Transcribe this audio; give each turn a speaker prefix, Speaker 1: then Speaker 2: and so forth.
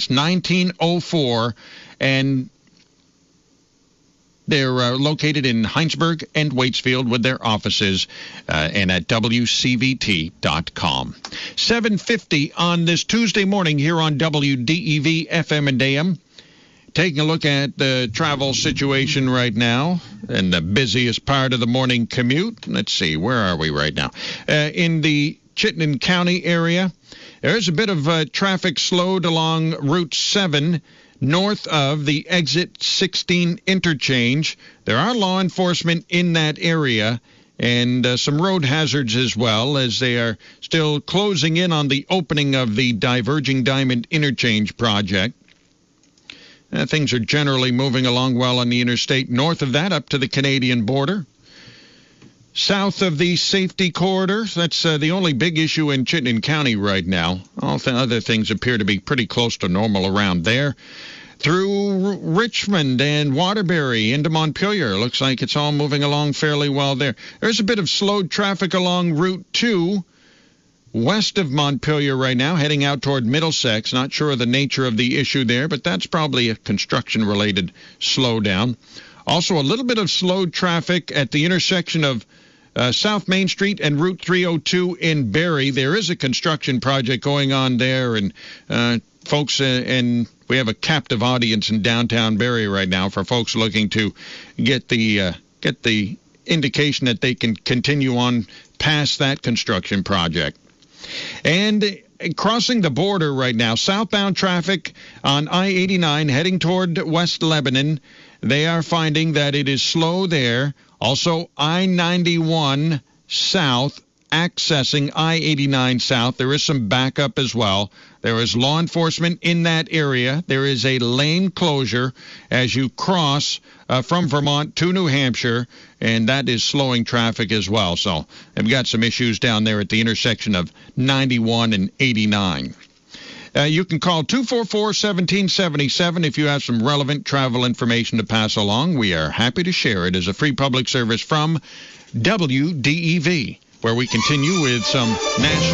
Speaker 1: House, 1904, and they're located in Heinsberg and Waitsfield with their offices and at WCVT.com. 7:50 on this Tuesday morning here on WDEV FM and AM. Taking a look at the travel situation right now and the busiest part of the morning commute. Let's see, where are we right now? In the Chittenden County area, there's a bit of traffic slowed along Route 7 north of the Exit 16 interchange. There are law enforcement in that area and some road hazards as well, as they are still closing in on the opening of the Diverging Diamond Interchange project. Things are generally moving along well on the interstate north of that up to the Canadian border. South of the safety corridor, that's the only big issue in Chittenden County right now. All other things appear to be pretty close to normal around there. Through Richmond and Waterbury into Montpelier, looks like it's all moving along fairly well there. There's a bit of slowed traffic along Route 2 west of Montpelier right now, heading out toward Middlesex. Not sure of the nature of the issue there, but that's probably a construction-related slowdown. Also, a little bit of slowed traffic at the intersection of South Main Street and Route 302 in Barrie. There is a construction project going on there, and folks, and we have a captive audience in downtown Barrie right now for folks looking to get the indication that they can continue on past that construction project. And crossing the border right now, southbound traffic on I-89 heading toward West Lebanon, they are finding that it is slow there. Also, I-91 south, accessing I-89 south, there is some backup as well. There is law enforcement in that area. There is a lane closure as you cross from Vermont to New Hampshire, and that is slowing traffic as well. So they've got some issues down there at the intersection of 91 and 89. You can call 244-1777 if you have some relevant travel information to pass along. We are happy to share it as a free public service from WDEV, where we continue with some national